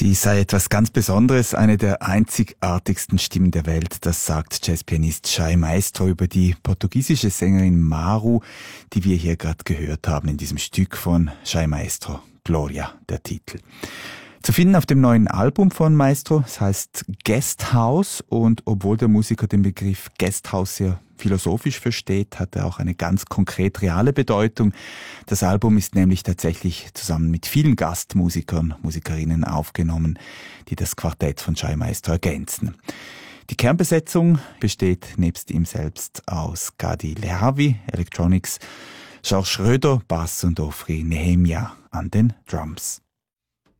Sie sei etwas ganz Besonderes, eine der einzigartigsten Stimmen der Welt. Das sagt Jazzpianist Jai Maestro über die portugiesische Sängerin Maru, die wir hier gerade gehört haben in diesem Stück von Jai Maestro. Gloria, der Titel. Zu finden auf dem neuen Album von Maestro, es heißt Guesthouse, und obwohl der Musiker den Begriff Guesthouse sehr philosophisch versteht, hat er auch eine ganz konkret reale Bedeutung. Das Album ist nämlich tatsächlich zusammen mit vielen Gastmusikern, Musikerinnen aufgenommen, die das Quartett von Jai Maestro ergänzen. Die Kernbesetzung besteht nebst ihm selbst aus Gadi Lehavi, Electronics, Georges Schröder, Bass und Ofri Nehemia an den Drums.